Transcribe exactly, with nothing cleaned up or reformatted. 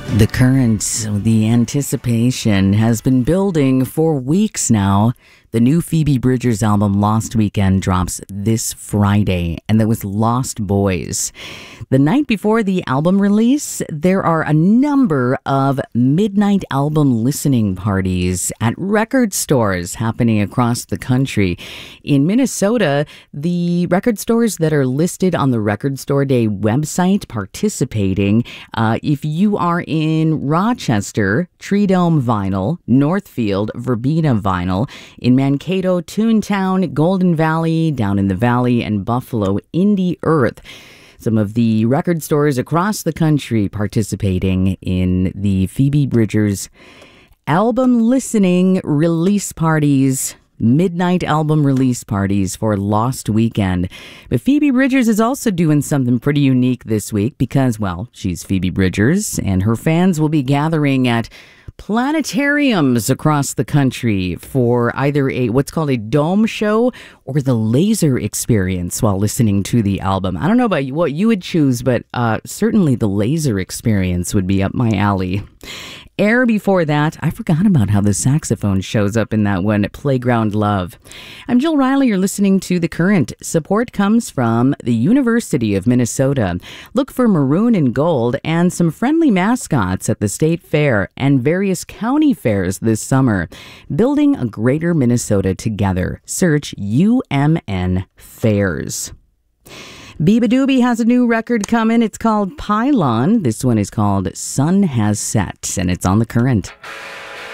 The current, the anticipation has been building for weeks now. The new Phoebe Bridgers album, Lost Weekend, drops this Friday, and that was Lost Boys. The night before the album release, there are a number of midnight album listening parties at record stores happening across the country. In Minnesota, the record stores that are listed on the Record Store Day website participating, uh, if you are in Rochester, Tree Dome Vinyl, Northfield, Verbena Vinyl, in Mankato, Toontown, Golden Valley, down in the Valley, and Buffalo, Indie Earth. Some of the record stores across the country participating in the Phoebe Bridgers album listening release parties, midnight album release parties for Lost Weekend. But Phoebe Bridgers is also doing something pretty unique this week because, well, she's Phoebe Bridgers, and her fans will be gathering at planetariums across the country for either a what's called a dome show or the laser experience while listening to the album. I don't know about you, what you would choose, but uh, certainly the laser experience would be up my alley. Air before that, I forgot about how the saxophone shows up in that one, Playground Love. I'm Jill Riley. You're listening to The Current. Support comes from the University of Minnesota. Look for maroon and gold and some friendly mascots at the state fair and various county fairs this summer. Building a greater Minnesota together. Search U M N Fairs. Beabadoobee has a new record coming. It's called Pylon. This one is called Sun Has Set, and it's on The Current.